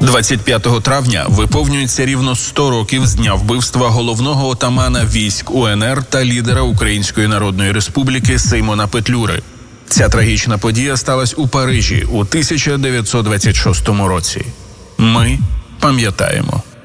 25 травня виповнюється рівно 100 років з дня вбивства головного отамана військ УНР та лідера Української Народної Республіки Симона Петлюри. Ця трагічна подія сталася у Парижі у 1926 році. Ми пам'ятаємо.